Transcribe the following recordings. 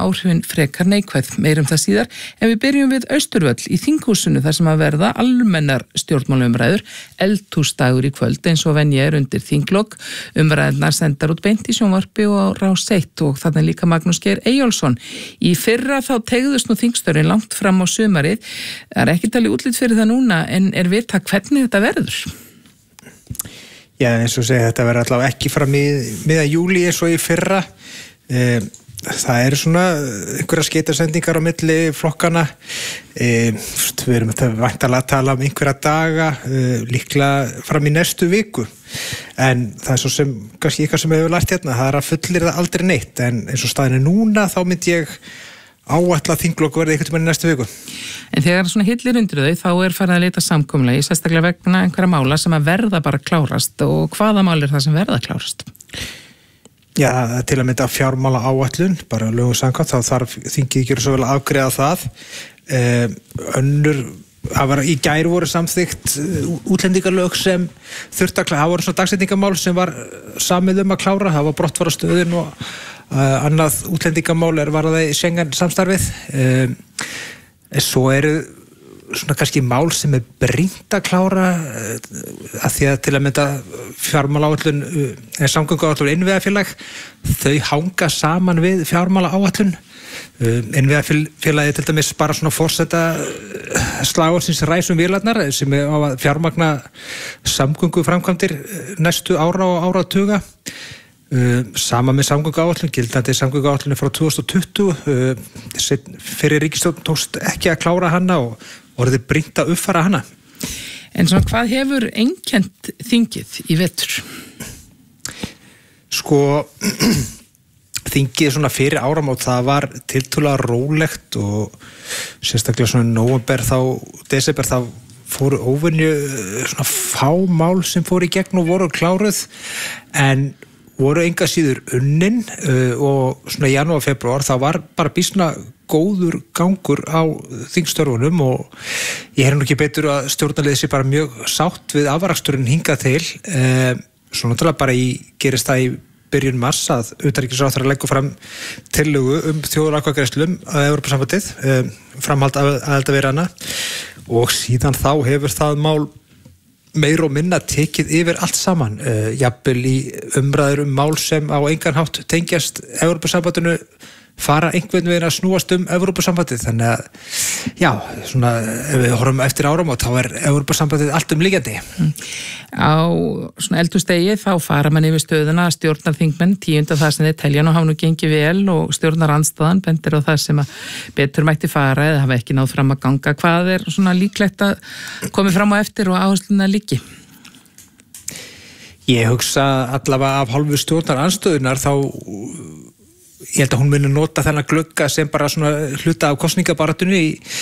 áhrifin frekar neikvæð. Meirum það síðar, en við byrjum við Austurvöll í þinghúsinu þar sem að verða almennar stjórnmálaumræður, eldhúsdagur í kvöld eins og venja undir þinglok. Umræðurnar sendar út beint í sjónvarpi og á Rás 1 og þarna líka Magnús Geir Eyjólfsson. Í fyrra þá teygðust nú þingstörfin langt fram á sumarið. Það er ekki talið útlit fyrir það núna, en er vitað hvernig þetta verður? Já, eins og segja, þetta verður allavega ekki fram í miðjan júlí eins og í fyrra. Það eru svona einhverja skeytasendingar á milli flokkana. Við erum væntanlega að tala um einhverja daga, líklega fram í næstu viku. En það er svo sem, kannski eitthvað sem við hefur lært hérna, það er að fullir það aldrei neitt. En eins og staðin er núna, þá myndi ég áætla að þinglok verði einhvern veginn í næstu viku. En þegar svona hillir undir þau, þá er farið að leita samkomulagi, sérstaklega vegna einhverja mála sem að verða bara klárast. Og hvaða mál er það sem verða klárast? Já, til að mynda fjármála áætlun, bara lögum samkvæmt, þá þarf þingið ekki svo vel að afgreiða það. Í gær voru samþykkt útlendingalög sem þurfti að klára. Það voru svona dagsetningamál sem var samið um að klára, það var brottfarastöðin og annað útlendingamál varðaði Schengen samstarfið. Svo eru svona kannski mál sem brýnt að klára að því að til að mynda fjármálaáætlun samgönguáætlun innviðafélag, þau hanga saman við fjármálaáætlun. Innviðafélagið til dæmis bara svona forseta slagorðsins ræsum vélarnar sem á að fjármagna samgönguframkvæmdir næstu ára og áratuga. Sama með samgönguáætlun, gildandi samgönguáætlun frá 2020. Fyrir ríkisstjórn tókst ekki að klára hana og orðið brýnt að uppfæra hana. En svona hvað hefur einkennt þingið í vetur? Sko, þingið svona fyrir áramót, það var tiltölulega rólegt og sérstaklega svona nóvember desember þá fóru óvenju svona fá mál sem fóru í gegn og voru kláruð, en voru enga síður unnin og svona í janúar, febrúar þá var bara býsna góður gangur á þingstörfunum og ég nú ekki betur að stjórnarliðið sé bara mjög sátt við afraksturinn hingað til. Svo náttúrulega bara gerist það í byrjun mars að utanríkisráðherra leggur fram tillögu þjóðaratkvæðagreiðslu að Evrópusambandið, framhald aðildarviðræðna, og síðan þá hefur það mál meir og minna tekið yfir allt saman, jafnvel í umræður mál sem á engan hátt tengjast Evrópusambandinu fara einhvern veginn að snúast Evrópusambandið. Þannig að, já, svona ef við horfum eftir áramót, þá Evrópusambandið allt líkandi. Á svona eldhúsdegi þá fara mann yfir stöðuna að stjórnarþingmenn tíunda það sem þeir telja nú hafa nú gengið vel og stjórnarandstaðan bendir á það sem að betur mætti fara eða hafa ekki náð fram að ganga. Hvað er svona líklegt að komi fram á eftir og áhersluna liggi? Ég hugsa allavega af hálfu stjórnarandstöðunar þá ég held að hún muni nota þennan glugga sem bara svona hluta af kosningabaráttunni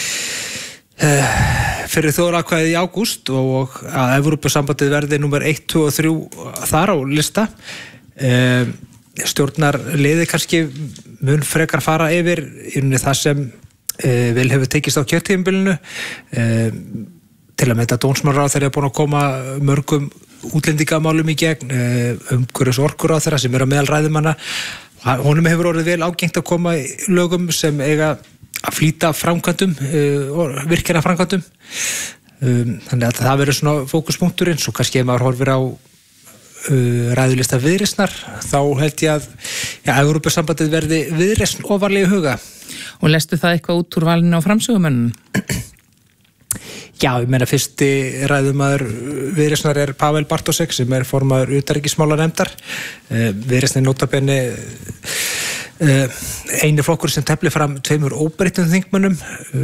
fyrir þjóðaratkvæðið í ágúst og að Evrópusambandið verði númer 1, 2 og 3 þar á lista. Stjórnarliðið kannski mun frekar fara yfir það sem vel hefur tekist á kjörtímabilinu. Til að mynda dómsmálaráðherra er búin að koma mörgum útlendingamálum í gegn, umhverfis orkuráðherra sem á meðal ræðumanna. Honum hefur orðið vel ágengt að koma í lögum sem eiga að flýta framkvæmdum og virkjana framkvæmdum. Þannig að það verður svona fókuspunkturinn. Svo kannski ef maður horfir á ræðulista Viðreisnar, þá held ég að Evrópusambandið verði Viðreisn ofarlega í huga. Og lestu það eitthvað út úr valinu á framsögumönnum? Já, ég meina fyrsti ræðumaður Viðreisnar Pavel Bartósek sem formaður utanríkismálanefndar. Viðreisn notabenni eini flokkur sem teflir fram 2 óbreyttum þingmönnum.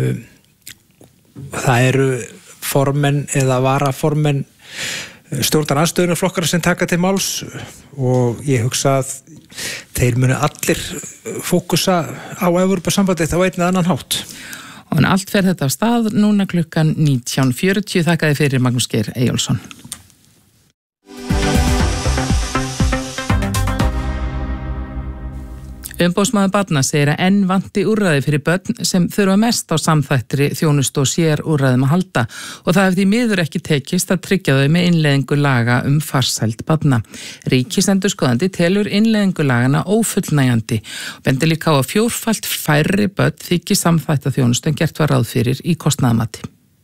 Það eru formenn eða varaformenn stjórnarandstöðunnar flokkar sem taka til máls og ég hugsa að þeir muni allir fókusa á Evrópusambandið á einn eða annan hátt. Og allt fer þetta af stað núna klukkan 19:40. Þakka þið fyrir Magnús Geir Eyjólfsson. Umboðsmaður barna segir að enn vanti úrræði fyrir börn sem þurfa mest á samþættri þjónustu og sér úrræðum að halda og það hefði miður ekki tekist að tryggja þau með innleiðingu laga farsæld barna. Ríkisendurskoðandi telur innleiðingu lagana ófullnægjandi og bendir líka á að fjórfalt færri börn þykir samþætta þjónustu en gert var ráð fyrir í kostnaðarmati.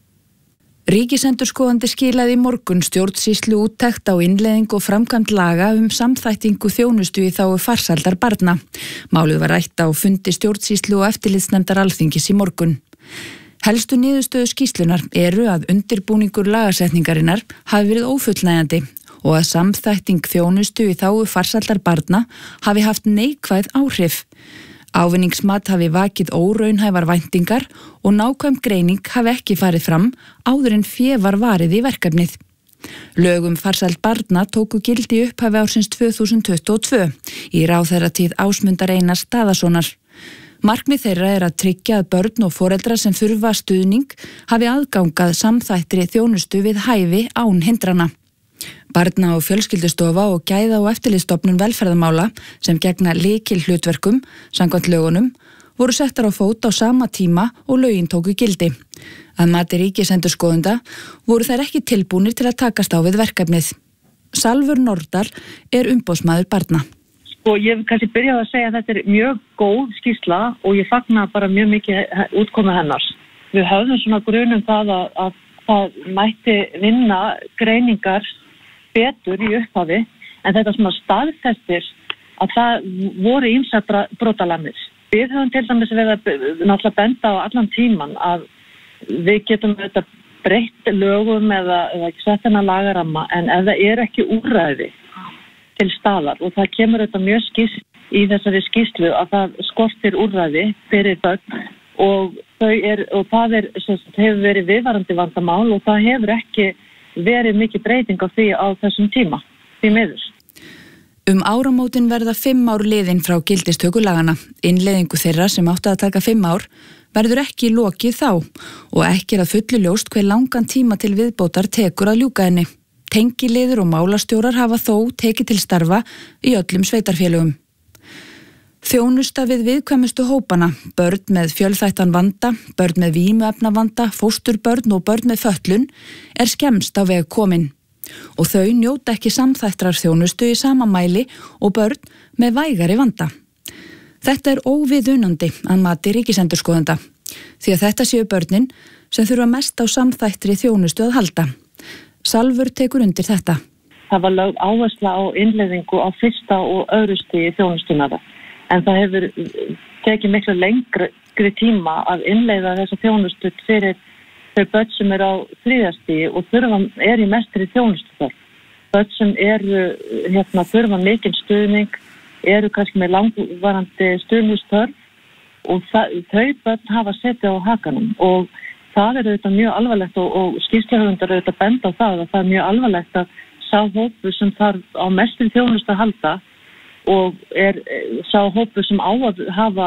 Ríkisendurskoðandi skilaði í morgun stjórnsýslu úttekt á innleiðingu og framkvæmd laga samþættingu þjónustu í þágu farsældar barna. Málið var rætt á fundi stjórnsýslu og eftirlitsnefndar Alþingis í morgun. Helstu niðurstöðu skýrslunar eru að undirbúningur lagasetningarinnar hafi verið ófullnægjandi og að samþætting þjónustu í þágu farsældar barna hafi haft neikvæð áhrif. Ávinningsmat hafi vakið óraunhæfar væntingar og nákvæm greining hafi ekki farið fram áður en fé var varið í verkefnið. Lög farsæld barna tóku gildi í upphafi ársins 2022 í ráðherratíð Ásmundar Einars Daðasonar. Markmið þeirra að tryggja að börn og foreldrar sem þurfa stuðning hafi aðgangað samþættri þjónustu við hæfi án hindrana. Barna- og fjölskyldustofa og gæða- og eftirlitsstofnun velferðarmála sem gegna lykilhlutverkum samkvæmt lögunum voru settar á fót á sama tíma og lögin tóku gildi. Að mati ríkisendurskoðanda voru þær ekki tilbúnir til að takast á við verkefnið. Salvur Nordal umboðsmaður barna. Ég vil kannski byrja að segja að þetta mjög góð skýrsla og ég fagna bara mjög mikið útkomu hennar. Við höfðum svona grunum það að það mætti vinna greiningar betur í upphafi, en þetta svona staðfestir að það voru ýmsar brotalamir. Við höfum til dæmis verið að náttúrulega benda á allan tíman að við getum þetta breytt lögum eða sett hennar lagaramma, en ef það ekki úrræði til staðar og það kemur þetta mjög skýrt í þessari skýrslu að það skortir úrræði fyrir börn og það hefur verið viðvarandi vandamál og það hefur ekki verið mikið breyting á því á þessum tíma, því miður. Áramótin verða 5 ár liðin frá gildistöku lagana. Innleiðingu þeirra sem áttu að taka 5 ár verður ekki lokið þá og ekki að fullu ljóst hve langan tíma til viðbótar tekur að ljúka henni. Tengiliður og málastjórar hafa þó tekið til starfa í öllum sveitarfélögum. Þjónusta við viðkvæmustu hópana, börn með fjölþættan vanda, börn með vímuefnavanda, fósturbörn og börn með fötlun skemmst á veg komin. Og þau njóta ekki samþættrar þjónustu í sama mæli og börn með vægari vanda. Þetta óviðunandi að mati ríkisendurskoðanda, því að þetta séu börnin sem þurfa mest á samþættri þjónustu að halda. Salvur tekur undir þetta. Það var lögð áhersla á innleiðingu á fyrsta og öðru stigi þjónustunar. En það hefur tekið miklu lengri tíma að innleiða þessa þjónustu fyrir þau börn sem á 3. stigi og í mestri þjónustu þar. Börn sem þurfa mikinn stuðning, kannski með langvarandi stuðningsþörf og þau börn hafa setið á hakanum og það auðvitað mjög alvarlegt og skýrslahöfundar auðvitað benda á það að það mjög alvarlegt að sá hópur sem þarf á mestri þjónustu að halda og sá hópur sem á að hafa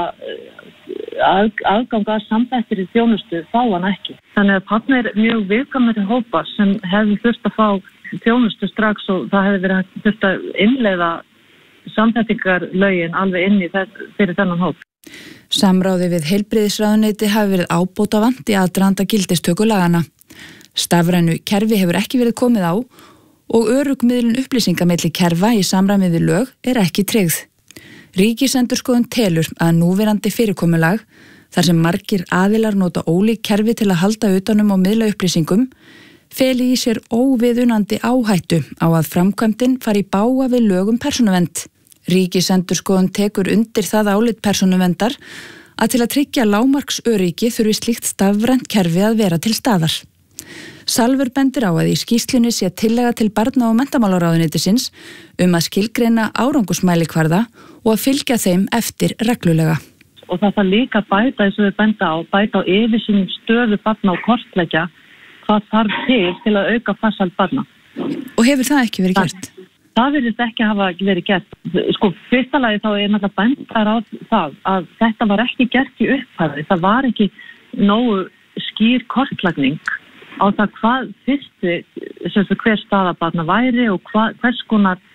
aðgang að samþættri þjónustu fá hann ekki. Þannig að þarna mjög viðkvæmari hópar sem hefði þurft að fá þjónustu strax og það hefði verið þurft að innleiða samþættingarlögin alveg inn í fyrir þennan hóp. Samráði við heilbrigðisráðuneyti hafi verið ábótavant í aðdraganda gildistöku lagana. Stafrænu kerfi hefur ekki verið komið á og örugmiðlun upplýsinga milli kerfa í samræmi við lög ekki tryggð. Ríkisendurskoðun telur að núverandi fyrirkomulag, þar sem margir aðilar nota ólík kerfi til að halda utanum og miðla upplýsingum, feli í sér óviðunandi áhættu á að framkvæmdin fari í bága við lög persónuvernd. Ríkisendurskoðun tekur undir það álit persónuverndar að til að tryggja lágmarksöryggi þurfi slíkt stafrænt kerfi að vera til staðar. Salvur bendir á að í skýrslunni sé tillaga til barna- og menntamálaráðuneytisins að skilgreina árangusmælikvarða og að fylgja þeim eftir reglulega. Og það þarf líka bæta, eins og við benda á yfirsýn stöðu barna og kortleggja hvað þarf til að auka farsæld barna. Og hefur það ekki verið gert? Það virðist ekki hafa verið gert. Fyrsta lagi þá náttúrulega bendar á það að þetta var ekki gert í upphafi. Það var ekki nógu skýr kortlagning á það hvað hver staða barna væri og hvers konar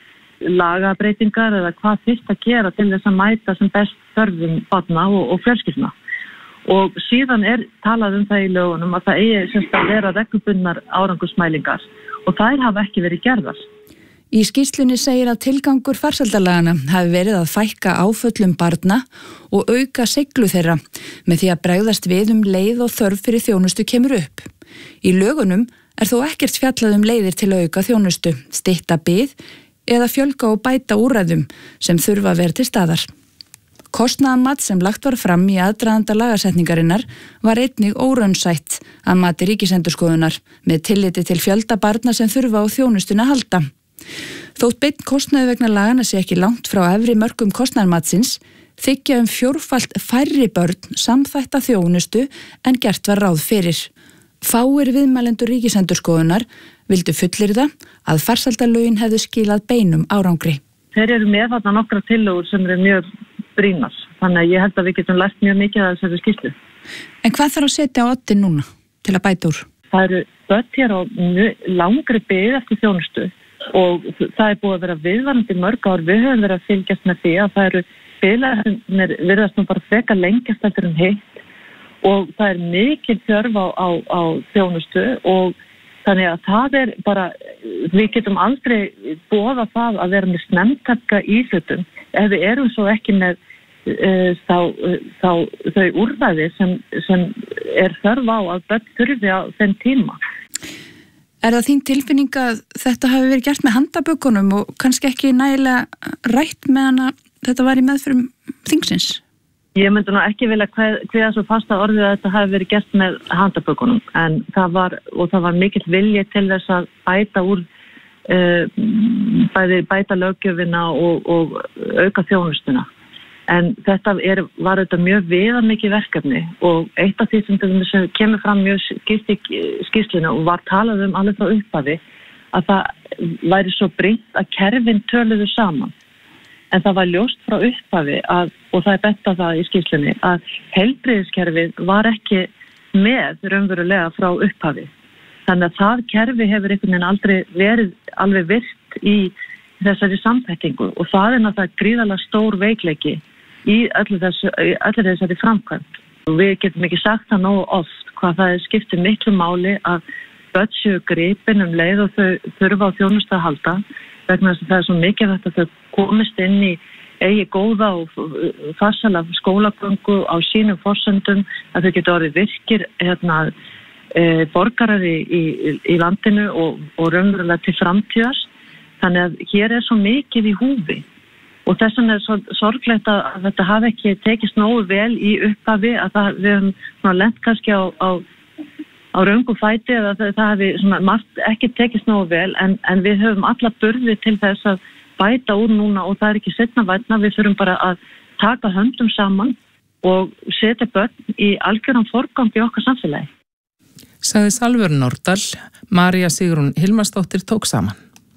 lagabreitingar eða hvað fyrst að gera til þess að mæta sem best þörfum barna og fjölskyldna. Og síðan talað það í lögunum að það eigi semst að vera reglubundnar árangursmælingar og þær hafa ekki verið gerðar. Í skýrslunni segir að tilgangur farsældarlagana hafi verið að fækka áföllum barna og auka seiglu þeirra með því að bregðast við leið og þörf fyrir þjónustu kemur upp. Í lögunum þó ekkert fjallað leiðir til að auka þjónustu, stytta bið eða fjölga og bæta úrræðum sem þurfa að vera til staðar. Kostnaðarmat sem lagt var fram í aðdraganda lagasetningarinnar var einnig óraunsætt að mati Ríkisendurskoðunar með tilliti til fjölda barna sem þurfa á þjónustuna að halda. Þótt beinn kostnaði vegna lagana sé ekki langt frá efri mörkum kostnaðarmatsins, þykja fjórfalt færri börn samþætta þjónustu en gert var ráð fyrir. Fáir viðmælendur Ríkisendurskoðunar vildu fullyrða að farsældarlögin hefðu skilað beinum árangri. Þeir eru með þarna nokkra tillögur sem eru mjög brýnar, þannig að ég held að við getum lært mjög mikið af þessari skýrslu. En hvað þarf að setja á oddinn núna til að bæta úr? Það eru börn hér á langri bið eftir þjónustu og það búið að vera viðvarandi mörg ár. Við höfum verið að fylgjast með því að það eru biðlar sem virðast nú bara frekar lengjast eftir hitt og það mikil þörf á þjónustu og þannig að það bara, við getum aldrei boðað það að vera með snemmtaka í hlutum ef við erum svo ekki með þau úrræði sem þörf á að börn þurfi á þeim tíma. Það þín tilfinning að þetta hafi verið gert með handabökunum og kannski ekki nægilega rætt meðan að þetta var í meðförum þingsins? Ég myndi nú ekki vilja kveða svo fast að orðið að þetta hafi verið gert með handabökunum en það var mikill vilji til þess að bæta úr bæta löggjöfina og auka þjónustuna. En þetta var þetta mjög viðamikið verkefni og eitt af því sem kemur fram mjög skýrt í skýrslunni og var talað alveg frá upphafi að það væri svo brýnt að kerfin töluðu saman. En það var ljóst frá upphafi og það bent á það í skýrslunni að heilbrigðiskerfið var ekki með raunverulega frá upphafi. Þannig að það kerfi hefur einhvern veginn aldrei verið alveg virkt í þessari samþættingu og það náttúrulega gríðarlega stór veikleiki í öllu þessari framkvæmd. Og við getum ekki sagt það nógu oft hvað það skiptir miklu máli að börn séu gripin leið og þau þurfa á þjónustu að halda vegna þess að það svo mikilvægt að þau komist inn í eigi góða og farsæla skólagöngu á sínum forsendum, að þau geta orðið virkir borgarar í landinu og raunverulega til framtíðar. Þannig að hér svo mikið í húfi og þess vegna svo sorglegt að þetta hafi ekki tekist nógu vel í upphafi að við höfum lent kannski á röngu fæti eða það hafi margt ekki tekist nógu vel en við höfum alla burði til þess að bæta úr núna og það ekki seinna vænna. Við þurfum bara að taka höndum saman og setja börn í algjöran forgang í okkar samfélagi. Sagði Salvör Nordal, María Sigrún Hilmarsdóttir tók saman.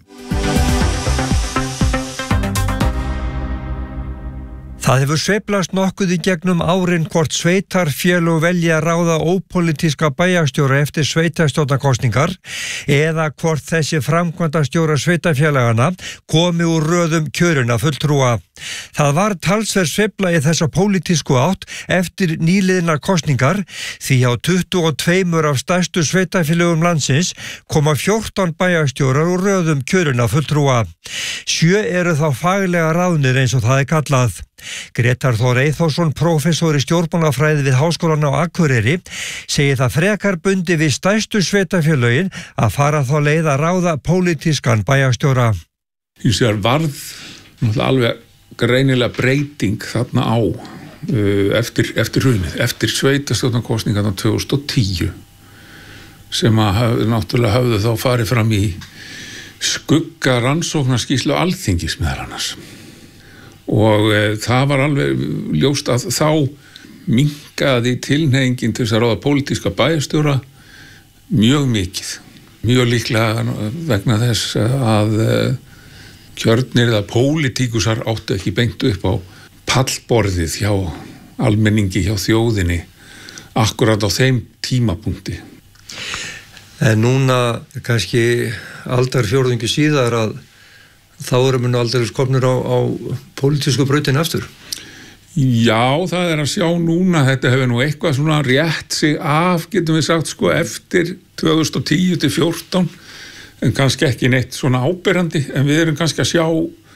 Það hefur sveiflast nokkuð í gegnum árin hvort sveitarfélög velja að ráða ópolítíska bæjarstjóra eftir sveitarstjórnarkosningar eða hvort þessi framkvæmdastjóra sveitarfélagana komi úr röðum kjörinna fulltrúa. Það var talsverð sveifla í þessa pólitísku átt eftir nýliðnar kosningar því á 22 af stærstu sveitarfélögum landsins koma 14 bæjarstjórar úr röðum kjörinna fulltrúa. 7 eru þá faglega ráðnir eins og það kallað. Grétar Þór Eyþórsson, prófessor í stjórnmálafræði við Háskólann á Akureyri, segir það frekar bundi við stærstu sveitarfélögin að fara þá leið að ráða pólitískan bæjarstjóra. Hins vegar varð alveg greinilega breyting þarna á eftir hrunið, eftir sveitarstjórnarkosningarnar 2010 sem náttúrulega höfðu þá farið fram í skugga rannsóknarskýrslu Alþingis meðal annars. Og það var alveg ljóst að þá minnkaði tilhneigingin til þess að ráða pólitíska bæjarstjóra mjög mikið. Mjög líklega vegna þess að kjörnir eða pólitíkusar áttu ekki beint upp á pallborðið hjá almenningi, hjá þjóðinni, akkurat á þeim tímapunkti. En núna kannski aldarfjórðungi síðar að þá erum við aldrei komnir á pólitísku brautin aftur. Já, það að sjá núna, þetta hefur nú eitthvað svona rétt sig af, getum við sagt, sko, eftir 2010 til 14, en kannski ekki neitt svona áberandi, en við erum kannski að sjá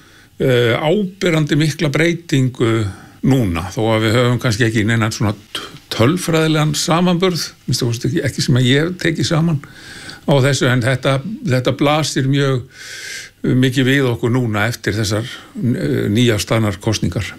áberandi mikla breytingu núna, þó að við höfum kannski ekki neina svona tölfræðilegan samanburð, ekki sem að ég hef tekið saman á þessu, en þetta blasir mjög mikið við okkur núna eftir þessar nýafstaðnar kosningar.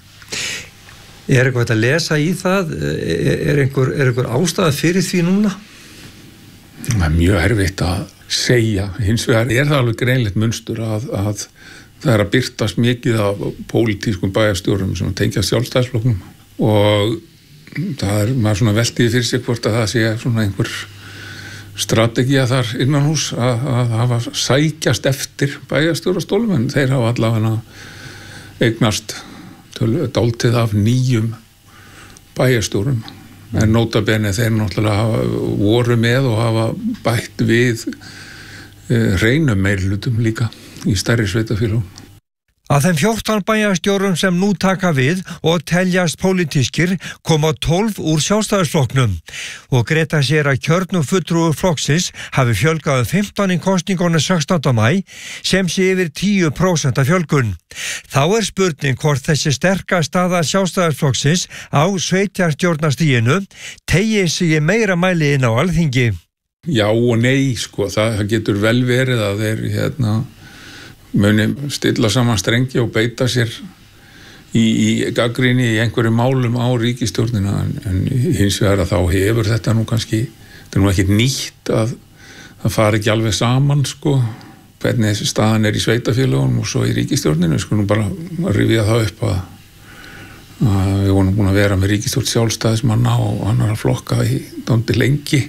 Er eitthvað að lesa í það? Er einhver ástæða fyrir því núna? Það er mjög erfitt að segja. Hins vegar það alveg greinlegt munstur að það að birtast mikið af pólitískum bæjarstjórum sem tengja Sjálfstæðisflokknum og það maður svona veltiði fyrir sig hvort að það sé svona einhver strategía þar innanhús að hafa sækjast eftir bæjarstjórastólum, en þeir hafa allavega eignast dálítið af nýjum bæjarstjórum, en nota bene þeir náttúrulega voru með og hafa bætt við hreinum meirihlutum líka í stærri sveitafélögum. Af þeim 14 bæjarstjórum sem nú taka við og teljast pólitískir koma 12 úr Sjálfstæðisflokknum og Greta segir að kjörnum fulltrúi flokksins hafi fjölgað 15 í kosningunum 16. maí sem sé yfir 10% fjölgun. Þá spurning hvort þessi sterka staða Sjálfstæðisflokksins á sveitarstjórnarstiginu tegi sig í meira mæli inn á Alþingi. Já og nei, sko, það getur vel verið að þeir muni stilla saman strengi og beita sér í gagnrýni í einhverju málum á ríkisstjórnina, en hins vegar að þá hefur þetta nú kannski, þetta nú ekki nýtt að það fari ekki alveg saman, sko, hvernig þessi staðan í sveitafélögunum og svo í ríkisstjórninu. Við skulum bara rifja það upp að við vorum búin að vera með ríkisstjórn Sjálfstæðismanna og annar flokka í dálítið lengi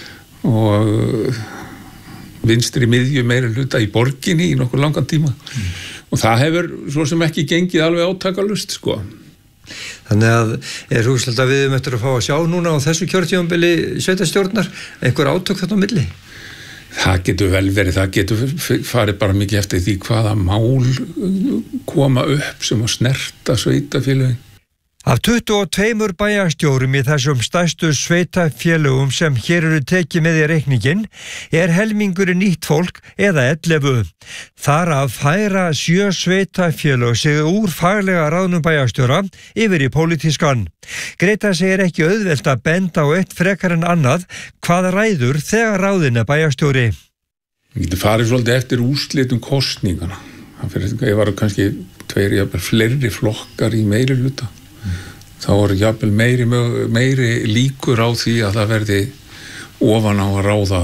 og vinstri miðju meiri hluta í borginni í nokkur langan tíma og það hefur svo sem ekki gengið alveg átakalust, sko. Þannig að hugslegt að við eftir að fá að sjá núna á þessu kjörtímabili sveitarstjórnar einhver átök þarna á milli? Það getur vel verið, það getur farið bara mikið eftir því hvaða mál koma upp sem að snerta sveitafélögin. Af 22 bæjarstjórum í þessum stærstu sveitafélögum sem hér eru tekið með í reikningin helmingurinn nýtt fólk eða 11. Þar að færa 7 sveitafélög sig úr faglega ráðnum bæjarstjóra yfir í pólitískan. Greta segir ekki auðvelt að benda á eitt frekar en annað hvað ræður þegar ráðin bæjarstjóri. Við getum farið svolítið eftir úrslitum kosningana. Það var kannski fleiri flokkar í meiri hluta. Þá voru jafnvel meiri líkur á því að það verði ofan á að ráða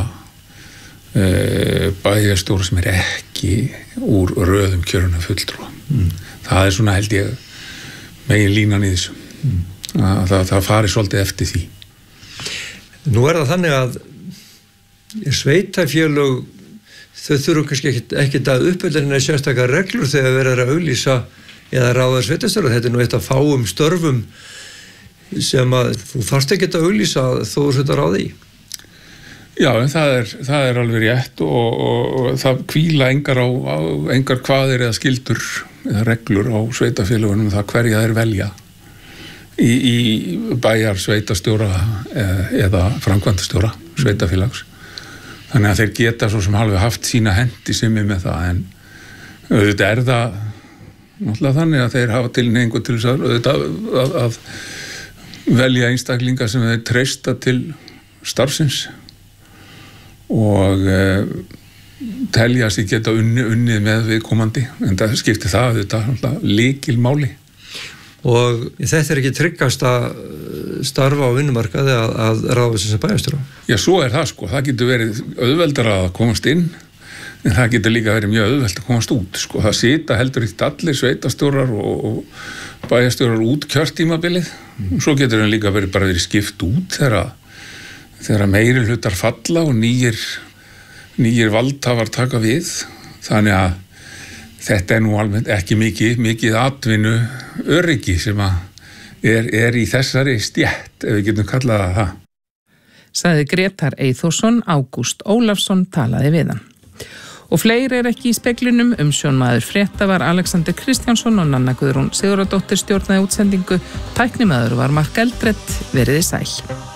bæjarstjóra sem ekki úr röðum kjöruna fulltrúa. Það svona held ég megin línan í þessu. Það fari svolítið eftir því. Nú það þannig að sveitafélög þau þurfum kannski ekkert að uppfylla sérstakar reglur þegar verður að auglýsa eða ráða sveitarstjóra. Þetta nú eitt að fáum störfum sem að þú þarft ekki að auglýsa þó þetta ráði í. Já, en það alveg rétt og það hvíla engar kvaðir eða skildur eða reglur á sveitafélagunum það hverja þeir velja í bæjar sveitarstjóra eða framkvæmdastjóra sveitafélags. Þannig að þeir geta svo sem alveg haft sína hendi simmi með það, en auðvitað það náttúrulega þannig að þeir hafa tilhneigingu til þess að velja einstaklinga sem þeir treysta til starfsins og telja sig geta unnið með viðkomandi, en það skiptir það lykilmáli. Og þetta ekki tryggast að starfa á vinnumarkaði að ráða sem bæjarstjóra? Já, svo það, sko. Það getur verið auðveldara að komast inn, en það getur líka verið mjög auðvelt að komast út, sko. Það sita heldur ekki allir sveitarstjórar og bæjarstjórar út kjörtímabilið. Svo getur það líka verið skipt út þegar meiri hlutar falla og nýjir valdhafar taka við. Þannig að þetta nú alveg ekki mikið atvinnu öryggi sem er í þessari stétt, ef við getum kallað það. Sagði Grétar Eyþórsson, Ágúst Ólafsson talaði við hann. Og fleiri ekki í speklinum, umsjónmaður frétta var Alexander Kristjánsson og Nanna Guðrún Sigurðardóttir stjórnaði útsendingu. Tæknimaður var Mark Eldrett, veriði sæl.